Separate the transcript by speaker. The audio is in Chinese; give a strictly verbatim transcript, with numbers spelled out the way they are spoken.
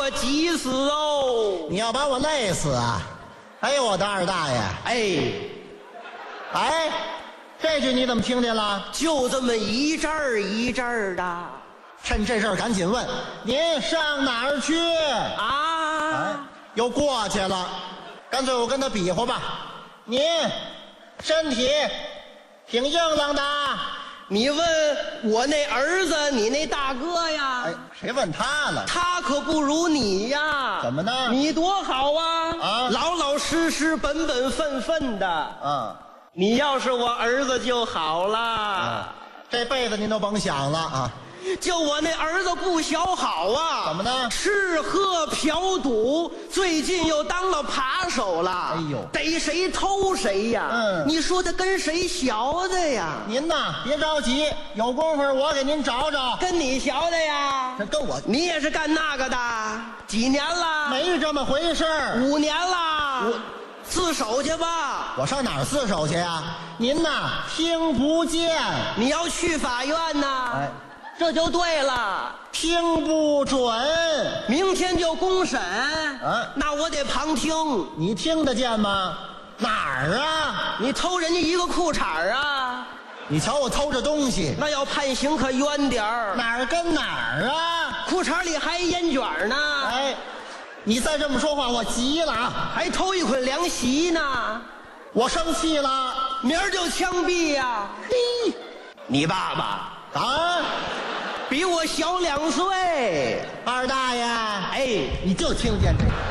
Speaker 1: 我急死哦！
Speaker 2: 你要把我累死啊！哎呦，我的二大爷！
Speaker 1: 哎，
Speaker 2: 哎，这句你怎么听见了？
Speaker 1: 就这么一阵儿一阵儿的。
Speaker 2: 趁这事儿赶紧问，您上哪儿去？
Speaker 1: 啊！
Speaker 2: 哎，又过去了。干脆我跟他比划吧。您身体挺硬朗的。
Speaker 1: 你问我那儿子，你那大哥呀？
Speaker 2: 哎，谁问他了？
Speaker 1: 他可不如你呀！
Speaker 2: 怎么呢？
Speaker 1: 你多好啊！
Speaker 2: 啊，
Speaker 1: 老老实实、本本分分的。
Speaker 2: 啊，
Speaker 1: 你要是我儿子就好了。
Speaker 2: 啊，这辈子您都甭想了啊！
Speaker 1: 就我那儿子不小好啊！
Speaker 2: 怎么呢？
Speaker 1: 吃喝嫖赌，最近又当了扒手了。
Speaker 2: 哎呦，
Speaker 1: 逮谁偷谁呀！
Speaker 2: 嗯，
Speaker 1: 你说他跟谁学的呀？
Speaker 2: 您呐，别着急，有功夫我给您找找。
Speaker 1: 跟你学的呀？
Speaker 2: 这跟我，
Speaker 1: 你也是干那个的？几年了？
Speaker 2: 没这么回事儿。
Speaker 1: 五年了。
Speaker 2: 我
Speaker 1: 自首去吧。
Speaker 2: 我上哪儿自首去呀？您呐，听不见。
Speaker 1: 你要去法院呐？
Speaker 2: 哎，
Speaker 1: 这就对了，
Speaker 2: 听不准。
Speaker 1: 明天就公审，
Speaker 2: 啊，
Speaker 1: 那我得旁听。
Speaker 2: 你听得见吗？哪儿啊？
Speaker 1: 你偷人家一个裤衩啊？
Speaker 2: 你瞧我偷着东西，
Speaker 1: 那要判刑可冤点儿。
Speaker 2: 哪儿跟哪儿啊？
Speaker 1: 裤衩里还烟卷呢。
Speaker 2: 哎，你再这么说话，我急了啊！
Speaker 1: 还偷一捆凉席呢，
Speaker 2: 我生气了，
Speaker 1: 明儿就枪毙呀！嘿，你爸爸
Speaker 2: 啊，
Speaker 1: 比我小两岁。
Speaker 2: 二大爷，
Speaker 1: 哎，
Speaker 2: 你就听见这个。